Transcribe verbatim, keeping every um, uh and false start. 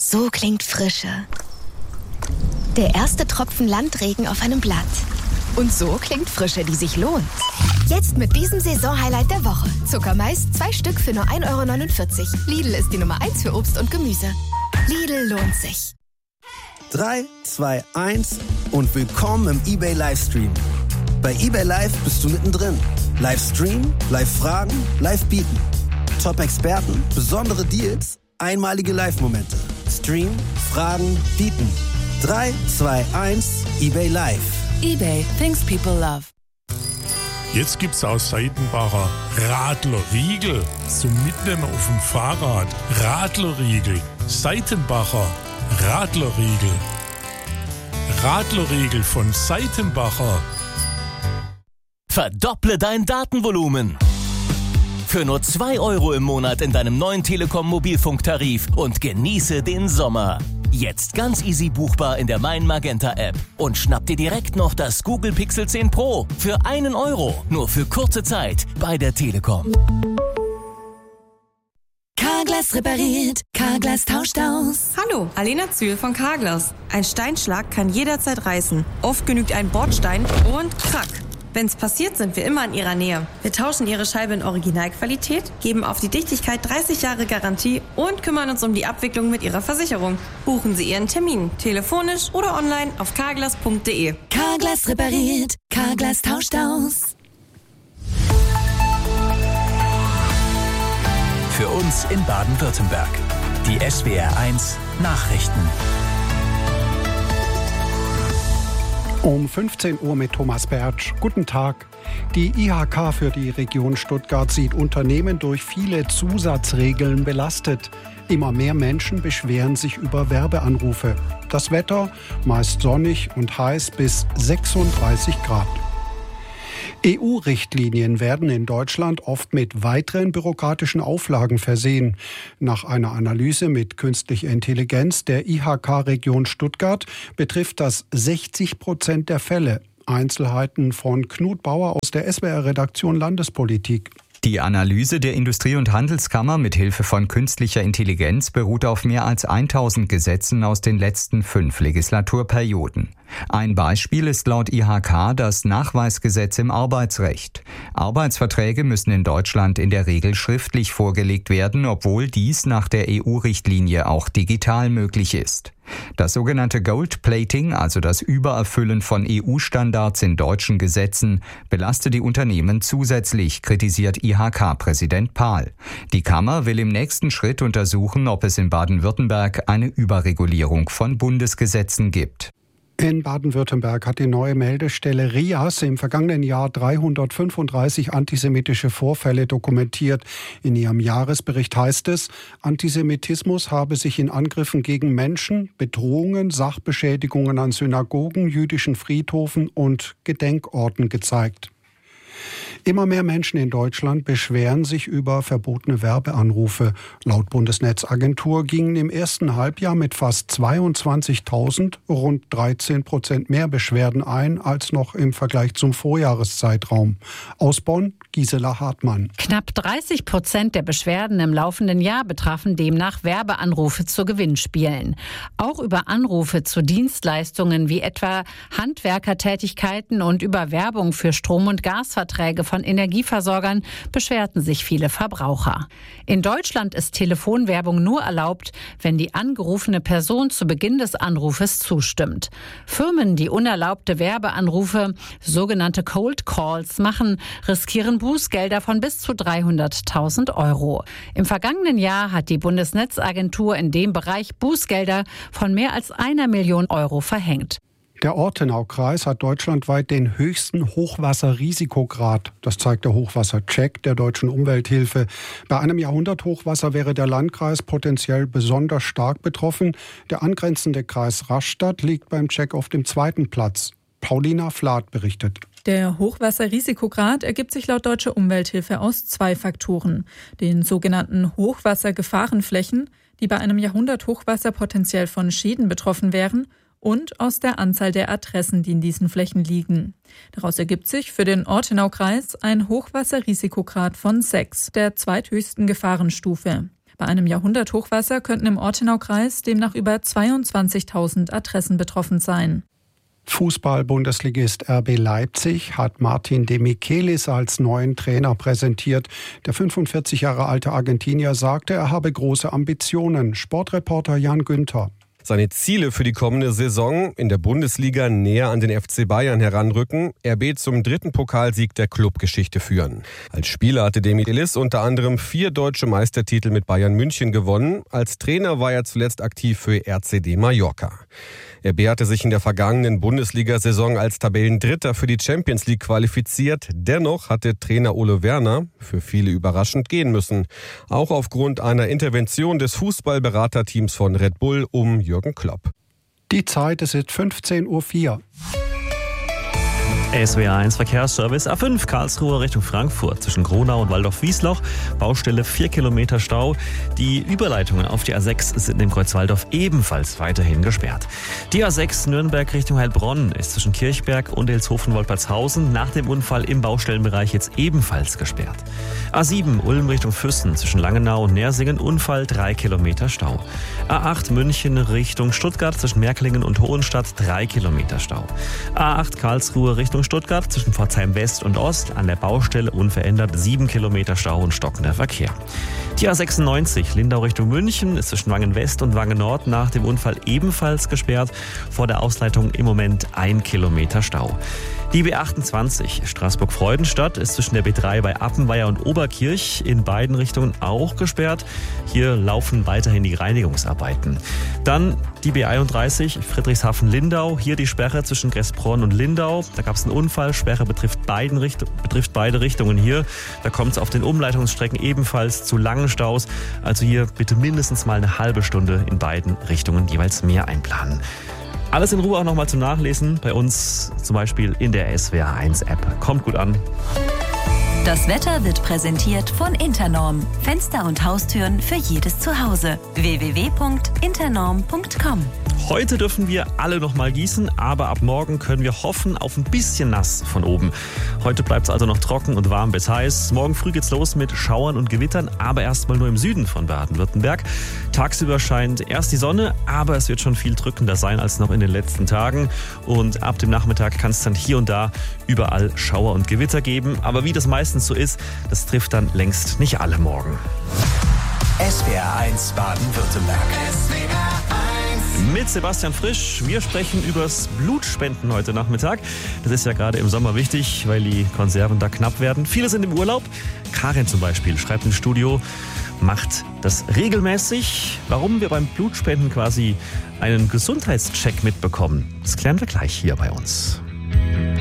So klingt Frische. Der erste Tropfen Landregen auf einem Blatt. Und so klingt Frische, die sich lohnt. Jetzt mit diesem Saisonhighlight der Woche. Zuckermais, zwei Stück für nur ein Euro neunundvierzig. Lidl ist die Nummer eins für Obst und Gemüse. Lidl lohnt sich. drei, zwei, eins und willkommen im eBay Livestream. Bei eBay Live bist du mittendrin. Livestream, Live-Fragen, Live-Bieten. Top-Experten, besondere Deals, einmalige Live-Momente. Stream, Fragen, Bieten. drei, zwei, eins, eBay Live. eBay, things people love. Jetzt gibt's aus Seitenbacher Radlerriegel zum Mitnehmen auf dem Fahrrad. Radlerriegel, Seitenbacher Radlerriegel. Radlerriegel von Seitenbacher. Verdopple dein Datenvolumen. Für nur zwei Euro im Monat in deinem neuen Telekom-Mobilfunktarif und genieße den Sommer. Jetzt ganz easy buchbar in der Mein Magenta App. Und schnapp dir direkt noch das Google Pixel zehn Pro für einen Euro. Nur für kurze Zeit bei der Telekom. Carglass repariert, Carglass tauscht aus. Hallo, Alena Zühl von Carglass. Ein Steinschlag kann jederzeit reißen. Oft genügt ein Bordstein und krack. Wenn's passiert, sind wir immer in Ihrer Nähe. Wir tauschen Ihre Scheibe in Originalqualität, geben auf die Dichtigkeit dreißig Jahre Garantie und kümmern uns um die Abwicklung mit Ihrer Versicherung. Buchen Sie Ihren Termin, telefonisch oder online auf carglass punkt de. Carglass repariert, Carglass tauscht aus. Für uns in Baden-Württemberg. Die S W R eins Nachrichten. Um fünfzehn Uhr mit Thomas Bertsch. Guten Tag. Die I H K für die Region Stuttgart sieht Unternehmen durch viele Zusatzregeln belastet. Immer mehr Menschen beschweren sich über Werbeanrufe. Das Wetter meist sonnig und heiß bis sechsunddreißig Grad. E U-Richtlinien werden in Deutschland oft mit weiteren bürokratischen Auflagen versehen. Nach einer Analyse mit künstlicher Intelligenz der I H K-Region Stuttgart betrifft das sechzig Prozent der Fälle. Einzelheiten von Knut Bauer aus der S W R-Redaktion Landespolitik. Die Analyse der Industrie- und Handelskammer mit Hilfe von künstlicher Intelligenz beruht auf mehr als tausend Gesetzen aus den letzten fünf Legislaturperioden. Ein Beispiel ist laut I H K das Nachweisgesetz im Arbeitsrecht. Arbeitsverträge müssen in Deutschland in der Regel schriftlich vorgelegt werden, obwohl dies nach der E U-Richtlinie auch digital möglich ist. Das sogenannte Gold-Plating, also das Übererfüllen von E U-Standards in deutschen Gesetzen, belastet die Unternehmen zusätzlich, kritisiert I H K-Präsident Pahl. Die Kammer will im nächsten Schritt untersuchen, ob es in Baden-Württemberg eine Überregulierung von Bundesgesetzen gibt. In Baden-Württemberg hat die neue Meldestelle R I A S im vergangenen Jahr dreihundertfünfunddreißig antisemitische Vorfälle dokumentiert. In ihrem Jahresbericht heißt es, Antisemitismus habe sich in Angriffen gegen Menschen, Bedrohungen, Sachbeschädigungen an Synagogen, jüdischen Friedhöfen und Gedenkorten gezeigt. Immer mehr Menschen in Deutschland beschweren sich über verbotene Werbeanrufe. Laut Bundesnetzagentur gingen im ersten Halbjahr mit fast zweiundzwanzigtausend rund dreizehn Prozent mehr Beschwerden ein als noch im Vergleich zum Vorjahreszeitraum. Aus Bonn, Gisela Hartmann. Knapp dreißig Prozent der Beschwerden im laufenden Jahr betrafen demnach Werbeanrufe zu Gewinnspielen. Auch über Anrufe zu Dienstleistungen wie etwa Handwerkertätigkeiten und über Werbung für Strom- und Gasverträge von Energieversorgern beschwerten sich viele Verbraucher. In Deutschland ist Telefonwerbung nur erlaubt, wenn die angerufene Person zu Beginn des Anrufes zustimmt. Firmen, die unerlaubte Werbeanrufe, sogenannte Cold Calls, machen, riskieren Bußgelder von bis zu dreihunderttausend Euro. Im vergangenen Jahr hat die Bundesnetzagentur in dem Bereich Bußgelder von mehr als einer Million Euro verhängt. Der Ortenaukreis hat deutschlandweit den höchsten Hochwasserrisikograd. Das zeigt der Hochwassercheck der Deutschen Umwelthilfe. Bei einem Jahrhunderthochwasser wäre der Landkreis potenziell besonders stark betroffen. Der angrenzende Kreis Rastatt liegt beim Check auf dem zweiten Platz. Paulina Flath berichtet. Der Hochwasserrisikograd ergibt sich laut Deutscher Umwelthilfe aus zwei Faktoren. Den sogenannten Hochwassergefahrenflächen, die bei einem Jahrhunderthochwasser potenziell von Schäden betroffen wären, und aus der Anzahl der Adressen, die in diesen Flächen liegen. Daraus ergibt sich für den Ortenaukreis ein Hochwasserrisikograd von sechs, der zweithöchsten Gefahrenstufe. Bei einem Jahrhunderthochwasser könnten im Ortenaukreis demnach über zweiundzwanzigtausend Adressen betroffen sein. Fußball-Bundesligist R B Leipzig hat Martin de Michelis als neuen Trainer präsentiert. Der fünfundvierzig Jahre alte Argentinier sagte, er habe große Ambitionen. Sportreporter Jan Günther. Seine Ziele für die kommende Saison: in der Bundesliga näher an den F C Bayern heranrücken, R B zum dritten Pokalsieg der Clubgeschichte führen. Als Spieler hatte de Michelis unter anderem vier deutsche Meistertitel mit Bayern München gewonnen. Als Trainer war er zuletzt aktiv für R C D Mallorca. R B hatte sich in der vergangenen Bundesliga-Saison als Tabellendritter für die Champions League qualifiziert. Dennoch hatte Trainer Ole Werner für viele überraschend gehen müssen. Auch aufgrund einer Intervention des Fußballberaterteams von Red Bull um Jürgen Klopp. Die Zeit, es ist fünfzehn Uhr vier. S W R eins Verkehrsservice A fünf Karlsruhe Richtung Frankfurt zwischen Gronau und Waldorf-Wiesloch. Baustelle vier Kilometer Stau. Die Überleitungen auf die A sechs sind im Kreuz Walldorf ebenfalls weiterhin gesperrt. Die A sechs Nürnberg Richtung Heilbronn ist zwischen Kirchberg und Ilshofen-Wolpertshausen nach dem Unfall im Baustellenbereich jetzt ebenfalls gesperrt. A sieben Ulm Richtung Füssen zwischen Langenau und Nersingen. Unfall drei Kilometer Stau. A acht München Richtung Stuttgart zwischen Märklingen und Hohenstadt drei Kilometer Stau. A acht Karlsruhe Richtung Stuttgart zwischen Pforzheim West und Ost an der Baustelle unverändert sieben Kilometer Stau und stockender Verkehr. Die A sechsundneunzig Lindau Richtung München ist zwischen Wangen West und Wangen Nord nach dem Unfall ebenfalls gesperrt. Vor der Ausleitung im Moment ein Kilometer Stau. Die B achtundzwanzig Straßburg-Freudenstadt ist zwischen der B drei bei Appenweier und Oberkirch in beiden Richtungen auch gesperrt. Hier laufen weiterhin die Reinigungsarbeiten. Dann die B einunddreißig Friedrichshafen-Lindau. Hier die Sperre zwischen Gressbronn und Lindau. Da gab es einen Unfall. Sperre betrifft, beiden Richt- betrifft beide Richtungen hier. Da kommt es auf den Umleitungsstrecken ebenfalls zu langen Staus. Also hier bitte mindestens mal eine halbe Stunde in beiden Richtungen jeweils mehr einplanen. Alles in Ruhe auch nochmal zum Nachlesen. Bei uns zum Beispiel in der S W R eins App. Kommt gut an. Das Wetter wird präsentiert von Internorm. Fenster und Haustüren für jedes Zuhause. w w w punkt internorm punkt com. Heute dürfen wir alle noch mal gießen, aber ab morgen können wir hoffen auf ein bisschen nass von oben. Heute bleibt es also noch trocken und warm bis heiß. Morgen früh geht's los mit Schauern und Gewittern, aber erstmal nur im Süden von Baden-Württemberg. Tagsüber scheint erst die Sonne, aber es wird schon viel drückender sein als noch in den letzten Tagen. Und ab dem Nachmittag kann es dann hier und da überall Schauer und Gewitter geben. Aber wie das meistens so ist, das trifft dann längst nicht alle morgen. S W R eins Baden-Württemberg. Mit Sebastian Frisch. Wir sprechen übers Blutspenden heute Nachmittag. Das ist ja gerade im Sommer wichtig, weil die Konserven da knapp werden. Viele sind im Urlaub. Karin zum Beispiel schreibt im Studio, macht das regelmäßig. Warum wir beim Blutspenden quasi einen Gesundheitscheck mitbekommen, das klären wir gleich hier bei uns.